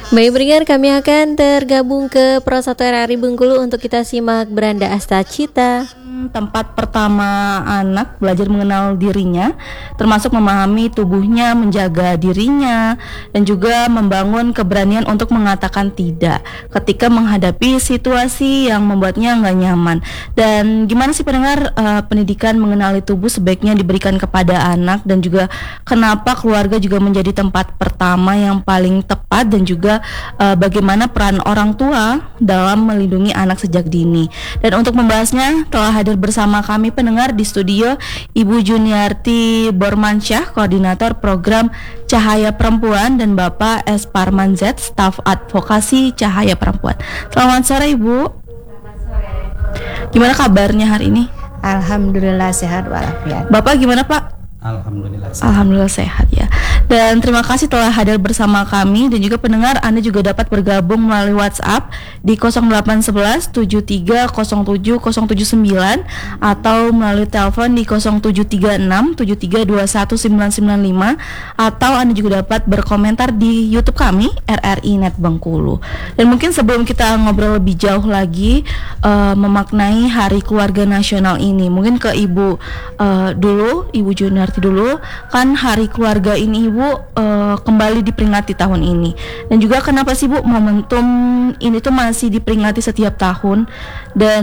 Baik pendengar, kami akan tergabung ke Pro 1 RRI Bengkulu untuk kita simak Beranda Astacita. Tempat pertama anak belajar mengenal dirinya, termasuk memahami tubuhnya, menjaga dirinya, dan juga membangun keberanian untuk mengatakan tidak ketika menghadapi situasi yang membuatnya nggak nyaman. Dan gimana sih pendengar, pendidikan mengenali tubuh sebaiknya diberikan kepada anak, dan juga kenapa keluarga juga menjadi tempat pertama yang paling tepat, dan juga bagaimana peran orang tua dalam melindungi anak sejak dini. Dan untuk membahasnya telah hadir bersama kami pendengar di studio Ibu Juniarti Bormansyah, Koordinator Program Cahaya Perempuan, dan Bapak S. Parman Z, Staf Advokasi Cahaya Perempuan. Selamat sore Ibu. Selamat sore. Gimana kabarnya hari ini? Alhamdulillah sehat walafiat. Bapak gimana Pak? Alhamdulillah sehat. Alhamdulillah sehat ya. Dan terima kasih telah hadir bersama kami. Dan juga pendengar, Anda juga dapat bergabung melalui WhatsApp di 0811 73 07 079 atau melalui telepon di 0736 73 21 995, atau Anda juga dapat berkomentar di YouTube kami RRI Net Bengkulu. Dan mungkin sebelum kita ngobrol lebih jauh lagi memaknai Hari Keluarga Nasional ini, mungkin ke Ibu dulu, Ibu Juniarti dulu, kan Hari Keluarga ini Ibu kembali diperingati tahun ini, dan juga kenapa sih Bu momentum ini tuh masih diperingati setiap tahun, dan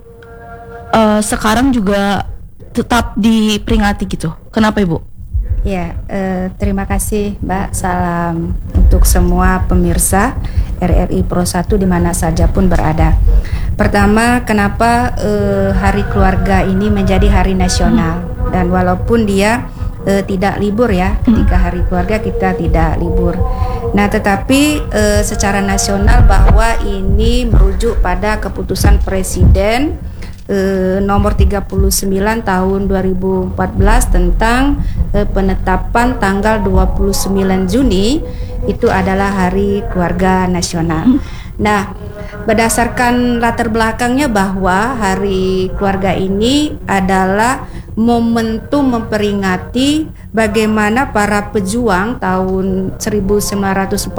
sekarang juga tetap diperingati gitu, kenapa Ibu? Ya, terima kasih Mbak. Salam untuk semua pemirsa RRI Pro 1 di mana saja pun berada. Pertama, kenapa Hari Keluarga ini menjadi hari nasional, dan walaupun dia tidak libur ya, ketika Hari Keluarga kita tidak libur. Nah, tetapi secara nasional bahwa ini merujuk pada keputusan Presiden nomor 39 tahun 2014 tentang penetapan tanggal 29 Juni itu adalah Hari Keluarga Nasional. Nah, berdasarkan latar belakangnya bahwa Hari Keluarga ini adalah momentum memperingati bagaimana para pejuang tahun 1949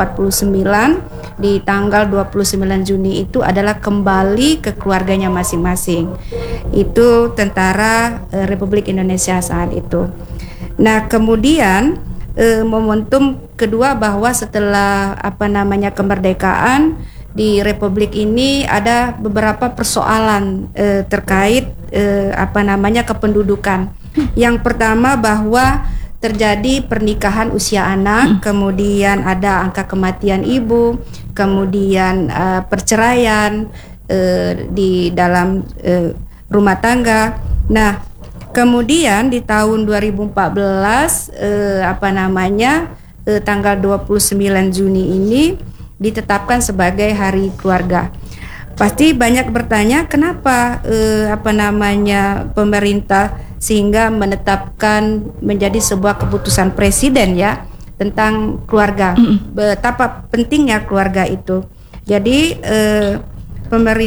di tanggal 29 Juni itu adalah kembali ke keluarganya masing-masing. Itu tentara Republik Indonesia saat itu. Nah, kemudian momentum kedua bahwa setelah kemerdekaan di Republik ini ada beberapa persoalan terkait kependudukan. Yang pertama bahwa terjadi pernikahan usia anak, kemudian ada angka kematian ibu, kemudian perceraian di dalam rumah tangga. Nah, kemudian di tahun 2014 tanggal 29 Juni ini ditetapkan sebagai Hari Keluarga. Pasti banyak bertanya kenapa pemerintah sehingga menetapkan menjadi sebuah keputusan presiden ya tentang keluarga. Betapa pentingnya keluarga itu. Jadi pemerintah